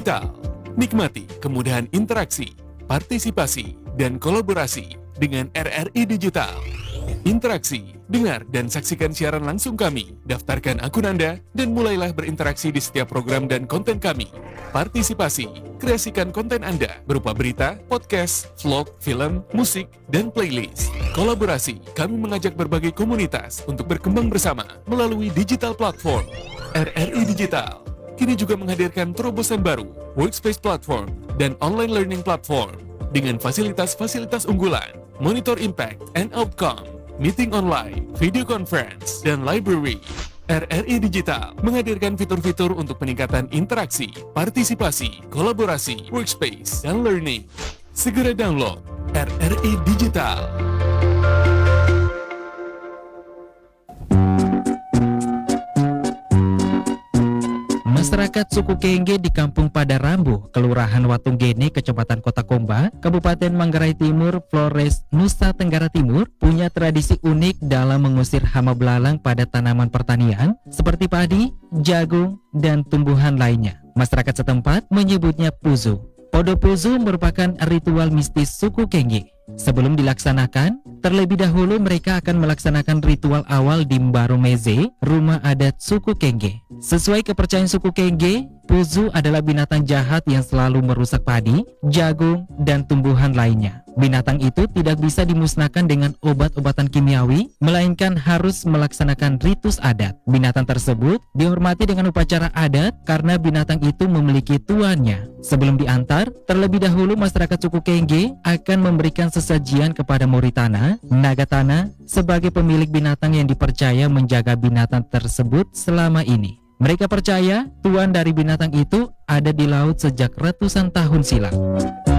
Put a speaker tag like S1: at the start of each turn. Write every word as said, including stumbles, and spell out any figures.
S1: Digital. Nikmati kemudahan interaksi, partisipasi, dan kolaborasi dengan R R I Digital. Interaksi, dengar dan saksikan siaran langsung kami, daftarkan akun Anda, dan mulailah berinteraksi di setiap program dan konten kami. Partisipasi, kreasikan konten Anda berupa berita, podcast, vlog, film, musik, dan playlist. Kolaborasi, kami mengajak berbagai komunitas untuk berkembang bersama melalui digital platform. R R I Digital kini juga menghadirkan terobosan baru, workspace platform, dan online learning platform dengan fasilitas-fasilitas unggulan, monitor impact and outcome, meeting online, video conference, dan library. R R I Digital menghadirkan fitur-fitur untuk peningkatan interaksi, partisipasi, kolaborasi, workspace, dan learning. Segera download R R I Digital.
S2: Masyarakat suku Kengge di Kampung Padarambu, Kelurahan Watunggene, Kecamatan Kota Komba, Kabupaten Manggarai Timur, Flores, Nusa Tenggara Timur, punya tradisi unik dalam mengusir hama belalang pada tanaman pertanian seperti padi, jagung, dan tumbuhan lainnya. Masyarakat setempat menyebutnya puzu. Podo puzu merupakan ritual mistis suku Kengge. Sebelum dilaksanakan, terlebih dahulu mereka akan melaksanakan ritual awal di Mbaromeze, rumah adat suku Kengge. Sesuai kepercayaan suku Kengge, puzu adalah binatang jahat yang selalu merusak padi, jagung, dan tumbuhan lainnya. Binatang itu tidak bisa dimusnahkan dengan obat-obatan kimiawi, melainkan harus melaksanakan ritus adat. Binatang tersebut dihormati dengan upacara adat karena binatang itu memiliki tuannya. Sebelum diantar, terlebih dahulu masyarakat suku Kengge akan memberikan sesajian kepada Moritana, naga tanah, sebagai pemilik binatang yang dipercaya menjaga binatang tersebut selama ini. Mereka percaya tuan dari binatang itu ada di laut sejak ratusan tahun silam.